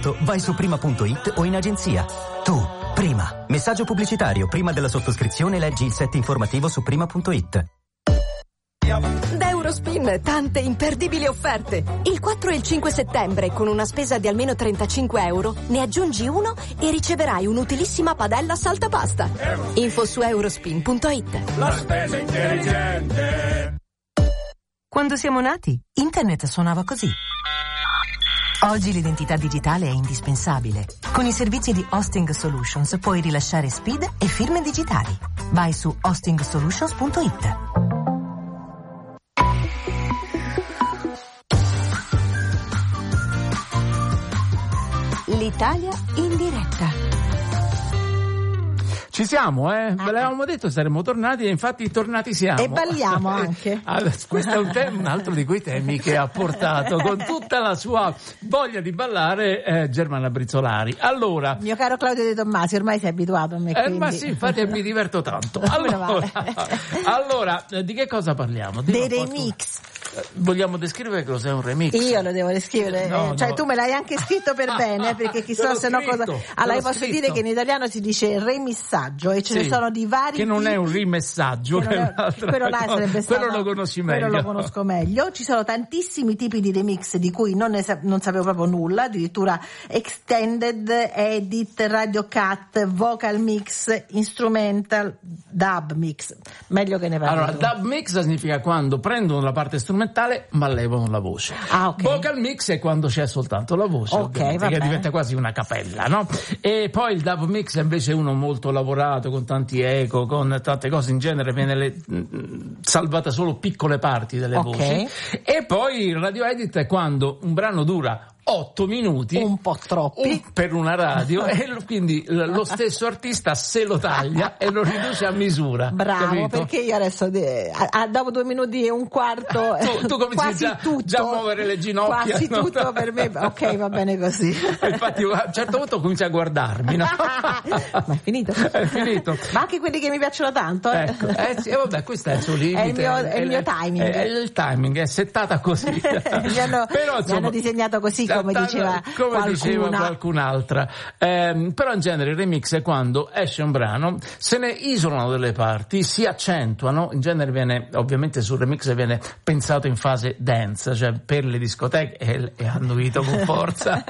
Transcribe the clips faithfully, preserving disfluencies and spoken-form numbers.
vai su prima punto it o in agenzia. Tu, prima. Messaggio pubblicitario. Prima della sottoscrizione leggi il set informativo su prima punto it. Da Eurospin tante imperdibili offerte. Il quattro e il cinque settembre con una spesa di almeno trentacinque euro ne aggiungi uno e riceverai un'utilissima padella saltapasta. Info su eurospin punto it. La spesa intelligente. Quando siamo nati, internet suonava così. Oggi l'identità digitale è indispensabile. Con i servizi di Hosting Solutions puoi rilasciare S P I D e firme digitali. Vai su hosting solutions punto it. L'Italia in diretta. Ci siamo, eh? Ve l'avevamo detto, saremmo tornati e infatti tornati siamo. E balliamo anche. Allora, questo è un, tema, un altro di quei temi che ha portato con tutta la sua voglia di ballare eh, Germana Brizzolari. Allora, mio caro Claudio De Tommasi, ormai sei abituato a me. Eh, ma sì, infatti mi diverto tanto. Allora, allora di che cosa parliamo? Dei remix. Vogliamo descrivere cos'è un remix? Io lo devo descrivere, no, cioè no. Tu me l'hai anche scritto per bene, perché chissà se no cosa. Allora io posso scritto. dire che in italiano si dice remissaggio e ce sì, ne sono di vari che non tipi. È un rimessaggio, che è quello là sarebbe stato, quello lo conosci meglio. Quello lo conosco meglio. Ci sono tantissimi tipi di remix di cui non, ne sa- non sapevo proprio nulla, addirittura extended, edit, radio cut, vocal mix, instrumental, dub mix. Meglio che ne parliamo. Allora, dub mix significa quando prendono la parte strumentale ma levano la voce. Ah, okay. Vocal mix è quando c'è soltanto la voce, okay, che diventa quasi una cappella, no? E poi il dub mix è invece uno molto lavorato, con tanti eco, con tante cose, in genere viene le, mh, salvata solo piccole parti delle okay. voci. E poi il radio edit è quando un brano dura otto minuti, un po' troppi un, per una radio, e lo, quindi lo stesso artista se lo taglia e lo riduce a misura. Bravo, capito? Perché io adesso de, a, a, dopo due minuti e un quarto tu, tu cominci già, già a muovere le ginocchia, quasi no? tutto per me, ok, va bene così. Infatti a un certo punto cominci a guardarmi, no? Ma è finito? È finito. Ma anche quelli che mi piacciono tanto, eh? Ecco, eh sì, vabbè, questo è il suo limite, è il mio, è il mio è, timing, è, è il timing, è settata così. mi, hanno, Però, insomma, mi hanno disegnato così, come diceva come qualcuna. diceva qualcun'altra. Eh, però in genere il remix è quando esce un brano, se ne isolano delle parti, si accentuano, in genere viene, ovviamente sul remix viene pensato in fase dance, cioè per le discoteche, e, e annuito con forza.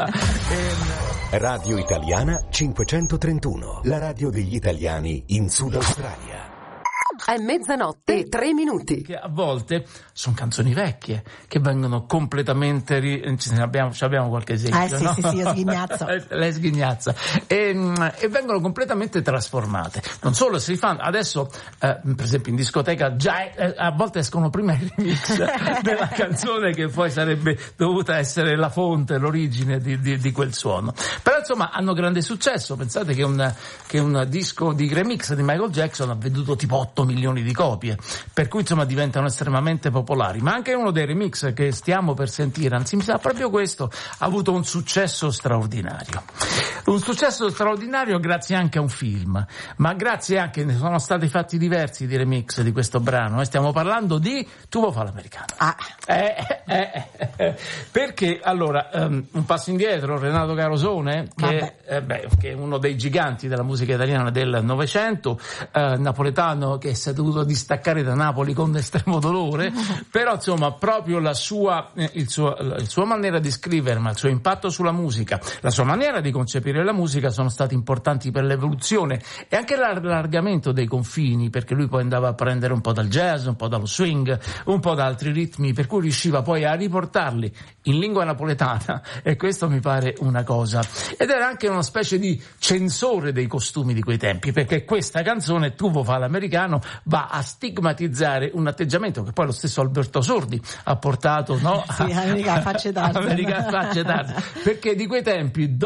Radio Italiana cinquecentotrentuno, la radio degli italiani in Sud Australia. È mezzanotte e tre minuti. Che a volte sono canzoni vecchie che vengono completamente ri... ci abbiamo, ci abbiamo qualche esempio, eh sì, no? sì, sì, io sghignazzo. Lei sghignazza e, e vengono completamente trasformate. Non solo si fanno adesso, eh, per esempio in discoteca già eh, a volte escono prima i remix della canzone che poi sarebbe dovuta essere la fonte, l'origine di, di, di quel suono. Però insomma hanno grande successo. Pensate che un, che un disco di remix di Michael Jackson ha venduto tipo otto milioni di copie, per cui insomma diventano estremamente popolari. Ma anche uno dei remix che stiamo per sentire, anzi mi sa proprio questo, ha avuto un successo straordinario. Un successo straordinario grazie anche a un film, ma grazie anche, ne sono stati fatti diversi di remix di questo brano, e stiamo parlando di Tuvo fa l'americano. Ah. Eh, eh, eh, perché allora um, un passo indietro, Renato Carosone, che, eh, beh, che è uno dei giganti della musica italiana del Novecento, eh, napoletano che si è dovuto distaccare da Napoli con estremo dolore, però insomma proprio la sua, eh, il suo, la sua maniera di scrivere, ma il suo impatto sulla musica, la sua maniera di concepire la musica sono stati importanti per l'evoluzione e anche l'allargamento dei confini, perché lui poi andava a prendere un po' dal jazz, un po' dallo swing, un po' da altri ritmi, per cui riusciva poi a riportarli in lingua napoletana, e questo mi pare una cosa. Ed era anche una specie di censore dei costumi di quei tempi, perché questa canzone Tuvo fa l'americano va a stigmatizzare un atteggiamento che poi lo stesso Alberto Sordi ha portato, no? Sì, America facce tardi. America facce tardi, perché di quei tempi, do, un po' dopo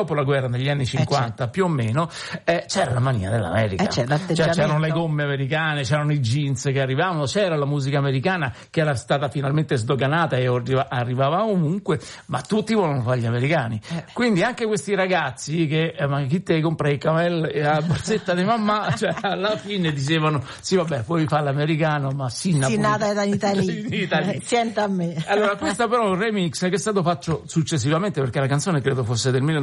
dopo la guerra, negli anni cinquanta, eh, certo. più o meno, eh, c'era la mania dell'America. Eh, c'era cioè, c'erano le gomme americane, c'erano i jeans che arrivavano, c'era la musica americana che era stata finalmente sdoganata e arrivava ovunque, ma tutti volevano fare gli americani. Eh. Quindi anche questi ragazzi che, eh, ma chi te compra i camel e la borsetta di mamma, cioè alla fine dicevano, sì vabbè, puoi fare l'americano, ma sì, sì nata in Italia. in Italia. Senta a me. Allora, questo però è un remix che è stato fatto successivamente, perché la canzone credo fosse del